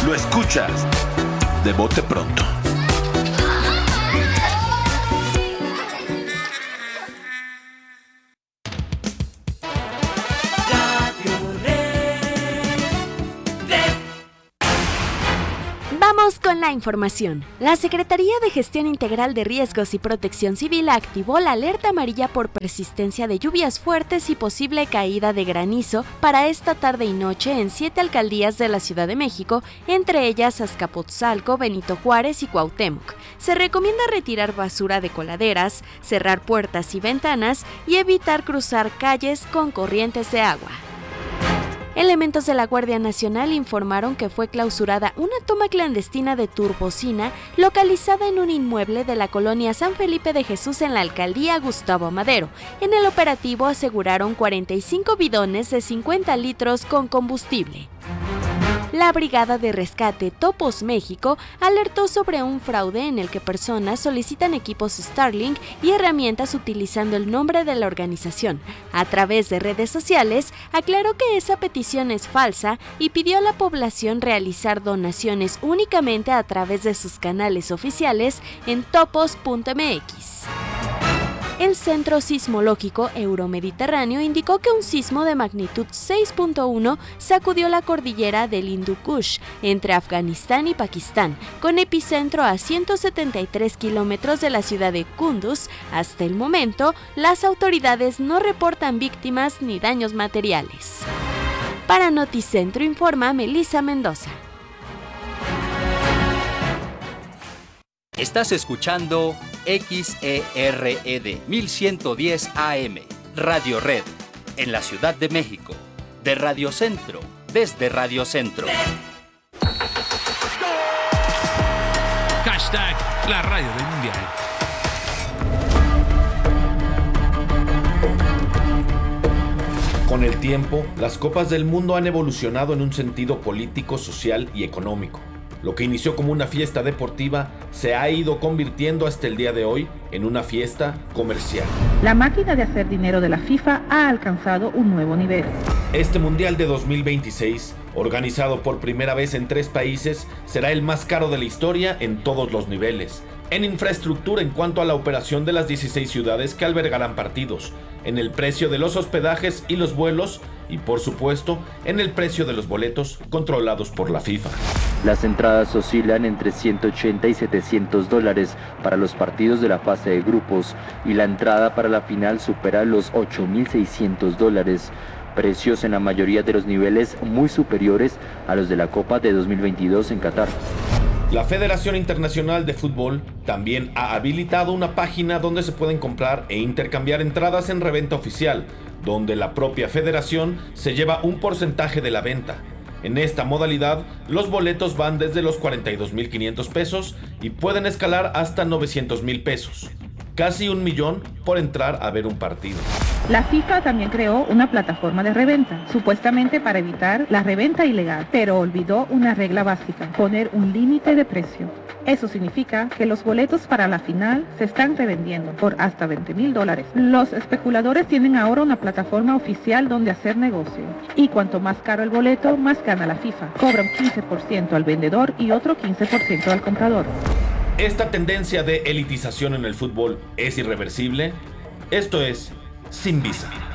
Lo escuchas de bote pronto. Vamos con la información. La Secretaría de Gestión Integral de Riesgos y Protección Civil activó la alerta amarilla por persistencia de lluvias fuertes y posible caída de granizo para esta tarde y noche en 7 alcaldías de la Ciudad de México, entre ellas Azcapotzalco, Benito Juárez y Cuauhtémoc. Se recomienda retirar basura de coladeras, cerrar puertas y ventanas y evitar cruzar calles con corrientes de agua. Elementos de la Guardia Nacional informaron que fue clausurada una toma clandestina de turbocina localizada en un inmueble de la colonia San Felipe de Jesús en la alcaldía Gustavo Madero. En el operativo aseguraron 45 bidones de 50 litros con combustible. La Brigada de Rescate Topos México alertó sobre un fraude en el que personas solicitan equipos Starlink y herramientas utilizando el nombre de la organización. A través de redes sociales, aclaró que esa petición es falsa y pidió a la población realizar donaciones únicamente a través de sus canales oficiales en topos.mx. El Centro Sismológico Euromediterráneo indicó que un sismo de magnitud 6.1 sacudió la cordillera del Hindu Kush entre Afganistán y Pakistán, con epicentro a 173 kilómetros de la ciudad de Kunduz. Hasta el momento, las autoridades no reportan víctimas ni daños materiales. Para Noticentro informa Melissa Mendoza. Estás escuchando XERED 1110 AM, Radio Red, en la Ciudad de México, de Radio Centro, desde Radio Centro. Hashtag la radio del mundial. Con el tiempo, las Copas del Mundo han evolucionado en un sentido político, social y económico. Lo que inició como una fiesta deportiva se ha ido convirtiendo hasta el día de hoy en una fiesta comercial. La máquina de hacer dinero de la FIFA ha alcanzado un nuevo nivel. Este Mundial de 2026, organizado por primera vez en 3 países, será el más caro de la historia en todos los niveles. En infraestructura en cuanto a la operación de las 16 ciudades que albergarán partidos, en el precio de los hospedajes y los vuelos y, por supuesto, en el precio de los boletos controlados por la FIFA. Las entradas oscilan entre $180 y $700 para los partidos de la fase de grupos y la entrada para la final supera los $8.600, precios en la mayoría de los niveles muy superiores a los de la Copa de 2022 en Qatar. La Federación Internacional de Fútbol también ha habilitado una página donde se pueden comprar e intercambiar entradas en reventa oficial, donde la propia federación se lleva un porcentaje de la venta. En esta modalidad, los boletos van desde los 42,500 pesos y pueden escalar hasta 900,000 pesos. Casi $1 millón por entrar a ver un partido. La FIFA también creó una plataforma de reventa, supuestamente para evitar la reventa ilegal, pero olvidó una regla básica: poner un límite de precio. Eso significa que los boletos para la final se están revendiendo por hasta $20,000. Los especuladores tienen ahora una plataforma oficial donde hacer negocio. Y cuanto más caro el boleto, más gana la FIFA. Cobra un 15% al vendedor y otro 15% al comprador. ¿Esta tendencia de elitización en el fútbol es irreversible? Esto es Sin Visa.